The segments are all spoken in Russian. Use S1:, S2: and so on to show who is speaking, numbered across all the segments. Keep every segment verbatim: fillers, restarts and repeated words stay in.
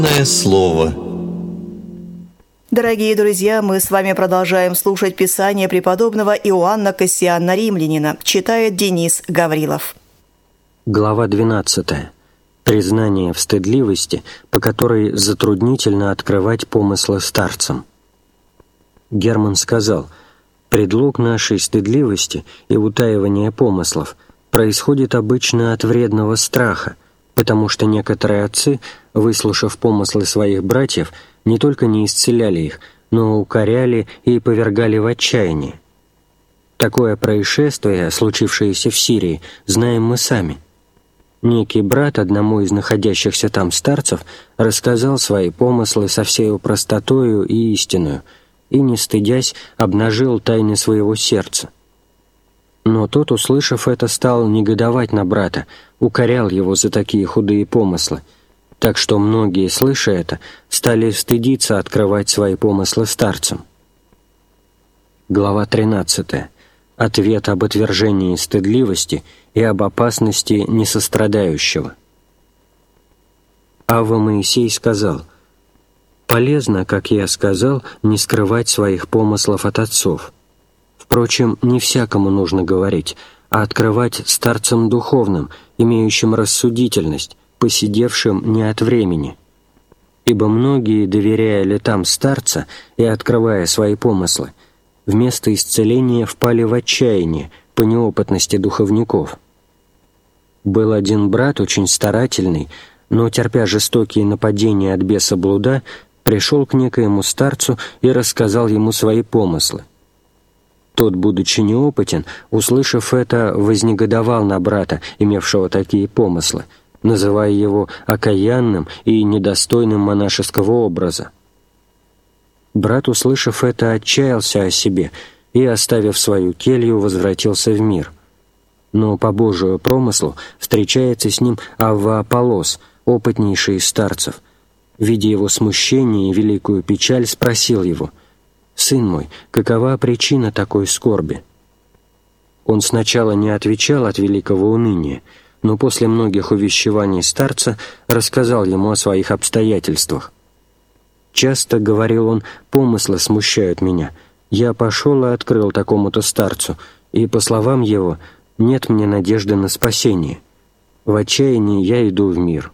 S1: Слово.
S2: Дорогие друзья, мы с вами продолжаем слушать Писание преподобного Иоанна Кассиана Римлянина. Читает Денис Гаврилов.
S3: Глава двенадцатая. Признание в стыдливости, по которой затруднительно открывать помыслы старцам. Герман сказал: «Предлог нашей стыдливости и утаивания помыслов происходит обычно от вредного страха, потому что некоторые отцы, выслушав помыслы своих братьев, не только не исцеляли их, но укоряли и повергали в отчаяние. Такое происшествие, случившееся в Сирии, знаем мы сами. Некий брат одному из находящихся там старцев рассказал свои помыслы со всею простотою и истиною, и, не стыдясь, обнажил тайны своего сердца. Но тот, услышав это, стал негодовать на брата, укорял его за такие худые помыслы, так что многие, слыша это, стали стыдиться открывать свои помыслы старцам». Глава тринадцатая. Ответ об отвержении стыдливости и об опасности несострадающего. Авва Моисей сказал: «Полезно, как я сказал, не скрывать своих помыслов от отцов. Впрочем, не всякому нужно говорить, а открывать старцам духовным, имеющим рассудительность, посидевшим не от времени. Ибо многие, доверяя летам старца и открывая свои помыслы, вместо исцеления впали в отчаяние по неопытности духовников. Был один брат, очень старательный, но, терпя жестокие нападения от беса блуда, пришел к некоему старцу и рассказал ему свои помыслы. Тот, будучи неопытен, услышав это, вознегодовал на брата, имевшего такие помыслы, называя его окаянным и недостойным монашеского образа. Брат, услышав это, отчаялся о себе и, оставив свою келью, возвратился в мир. Но по Божию промыслу встречается с ним Авва Аполлос, опытнейший из старцев. Видя его смущение и великую печаль, спросил его: «Сын мой, какова причина такой скорби?» Он сначала не отвечал от великого уныния, но после многих увещеваний старца рассказал ему о своих обстоятельствах. «Часто, — говорил он, — помыслы смущают меня. Я пошел и открыл такому-то старцу, и, по словам его, нет мне надежды на спасение. В отчаянии я иду в мир».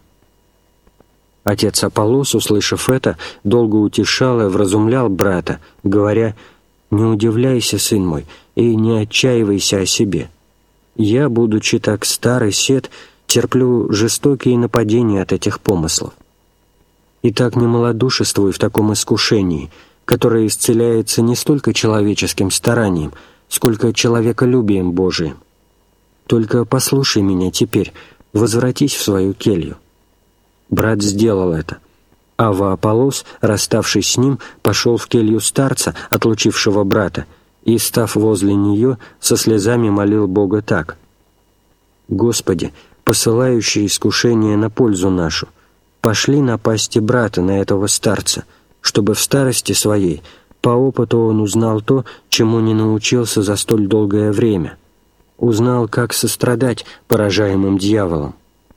S3: Отец Аполлос, услышав это, долго утешал и вразумлял брата, говоря: «Не удивляйся, сын мой, и не отчаивайся о себе. Я, будучи так стар и сед, терплю жестокие нападения от этих помыслов. И так не малодушествуй в таком искушении, которое исцеляется не столько человеческим старанием, сколько человеколюбием Божиим. Только послушай меня теперь, возвратись в свою келью». Брат сделал это. Авва Аполлос, расставшись с ним, пошел в келью старца, отлучившего брата, и, став возле нее, со слезами молил Бога так: «Господи, посылающий искушение на пользу нашу, пошли напасти брата на этого старца, чтобы в старости своей по опыту он узнал то, чему не научился за столь долгое время, узнал, как сострадать поражаемым дьяволом».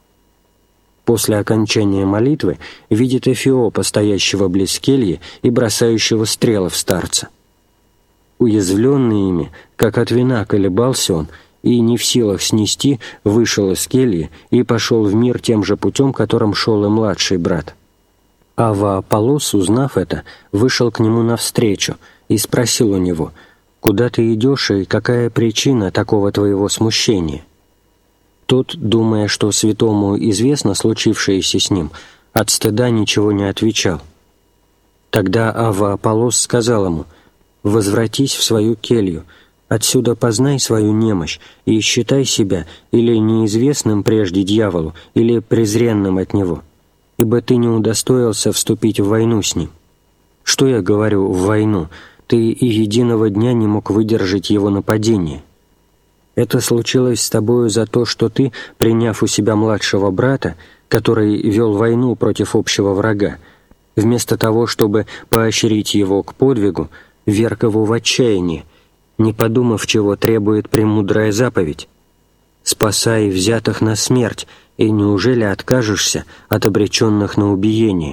S3: После окончания молитвы видит Эфиопа, стоящего близ кельи и бросающего стрелы в старца. Уязвленный ими, как от вина колебался он, и, не в силах снести, вышел из кельи и пошел в мир тем же путем, которым шел и младший брат. Авва Аполлос, узнав это, вышел к нему навстречу и спросил у него: «Куда ты идешь и какая причина такого твоего смущения?» Тот, думая, что святому известно случившееся с ним, от стыда ничего не отвечал. Тогда Авва Аполлос сказал ему: «Возвратись в свою келью, отсюда познай свою немощь и считай себя или неизвестным прежде дьяволу, или презренным от него, ибо ты не удостоился вступить в войну с ним. Что я говорю в войну? Ты и единого дня не мог выдержать его нападение. Это случилось с тобою за то, что ты, приняв у себя младшего брата, который вел войну против общего врага, вместо того, чтобы поощрить его к подвигу, вверг его в отчаяние, не подумав, чего требует премудрая заповедь: «Спасай взятых на смерть, и неужели откажешься от обреченных на убиение?»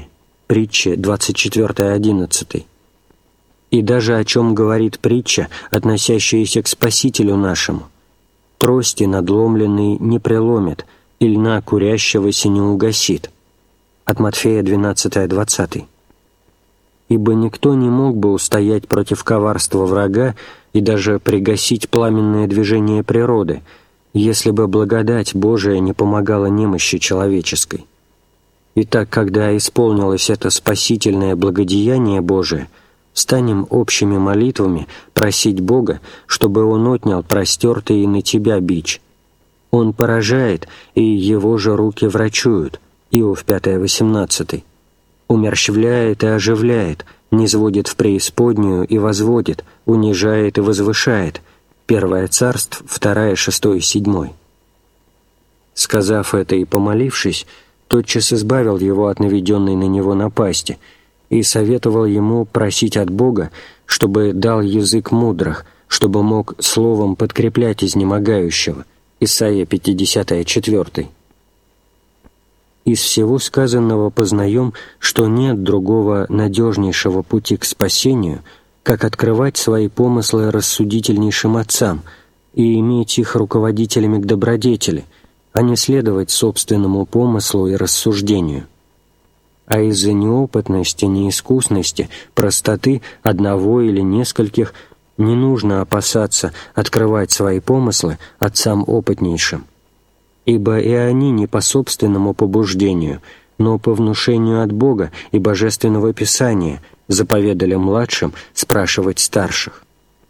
S3: Притчи двадцать четыре одиннадцать. И даже о чем говорит притча, относящаяся к Спасителю нашему: «Трости надломленный не преломит, и льна курящегося не угасит». От Матфея двенадцать двадцать. «Ибо никто не мог бы устоять против коварства врага и даже пригасить пламенное движение природы, если бы благодать Божия не помогала немощи человеческой. Итак, когда исполнилось это спасительное благодеяние Божие, станем общими молитвами просить Бога, чтобы Он отнял простертый на тебя бич. Он поражает, и Его же руки врачуют». Иов пять восемнадцать. «Умерщвляет и оживляет, низводит в преисподнюю и возводит, унижает и возвышает». Первое Царств два шесть семь. Сказав это и помолившись, тотчас избавил его от наведенной на него напасти и советовал ему просить от Бога, чтобы дал язык мудрых, чтобы мог словом подкреплять изнемогающего. Исайя пятьдесят четыре. Из всего сказанного познаем, что нет другого надежнейшего пути к спасению, как открывать свои помыслы рассудительнейшим отцам и иметь их руководителями к добродетели, а не следовать собственному помыслу и рассуждению. А из-за неопытности, неискусности, простоты одного или нескольких не нужно опасаться открывать свои помыслы отцам опытнейшим, ибо и они не по собственному побуждению, но по внушению от Бога и Божественного Писания заповедали младшим спрашивать старших.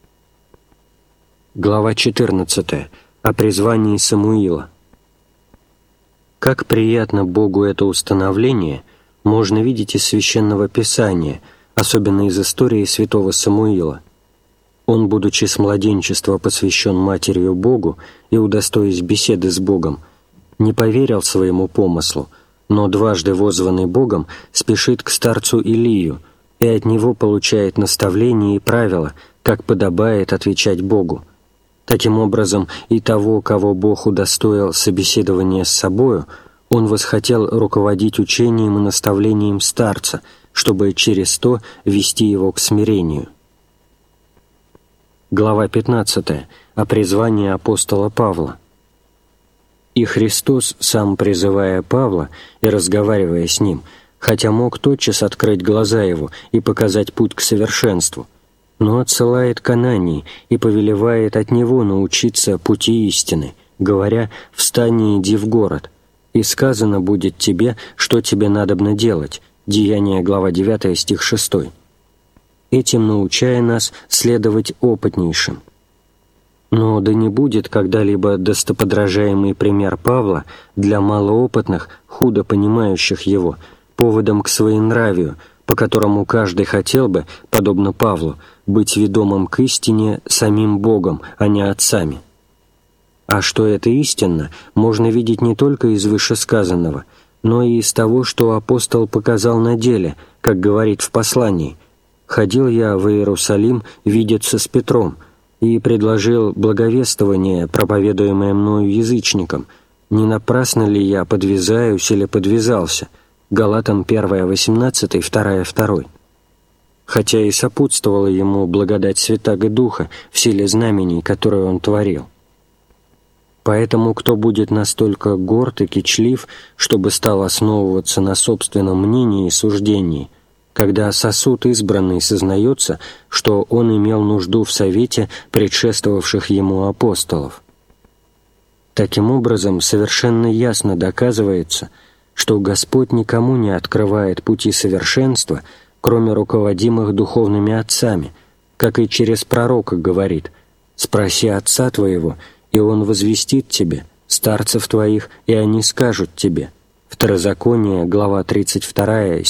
S3: Глава четырнадцатая. О призвании Самуила. Как приятно Богу это установление, можно видеть из Священного Писания, особенно из истории святого Самуила. Он, будучи с младенчества посвящен Матерью Богу и удостоясь беседы с Богом, не поверил своему помыслу, но дважды воззванный Богом спешит к старцу Илию и от него получает наставление и правила, как подобает отвечать Богу. Таким образом, и того, кого Бог удостоил собеседования с собою, он восхотел руководить учением и наставлением старца, чтобы через то вести его к смирению. Глава пятнадцатая. О призвании апостола Павла. И Христос, сам призывая Павла и разговаривая с ним, хотя мог тотчас открыть глаза его и показать путь к совершенству, но отсылает к Анании и повелевает от него научиться пути истины, говоря: «Встань и иди в город, и сказано будет тебе, что тебе надобно делать». Деяния, глава девятая, стих шестой. Этим научая нас следовать опытнейшим. Но да не будет когда-либо достоподражаемый пример Павла для малоопытных, худо понимающих его, поводом к своенравию, по которому каждый хотел бы, подобно Павлу, быть ведомым к истине самим Богом, а не отцами. А что это истинно, можно видеть не только из вышесказанного, но и из того, что апостол показал на деле, как говорит в послании: «Ходил я в Иерусалим видеться с Петром и предложил благовествование, проповедуемое мною язычникам. Не напрасно ли я подвязаюсь или подвязался?» Галатам первая восемнадцать, вторая второй. Хотя и сопутствовала ему благодать Святаго Духа в силе знамений, которые он творил. Поэтому кто будет настолько горд и кичлив, чтобы стал основываться на собственном мнении и суждении, когда сосуд избранный сознается, что он имел нужду в совете предшествовавших ему апостолов? Таким образом, совершенно ясно доказывается, что Господь никому не открывает пути совершенства, кроме руководимых духовными отцами, как и через пророка говорит: «Спроси отца твоего, и он возвестит тебе, старцев твоих, и они скажут тебе». Второзаконие, глава тридцать вторая,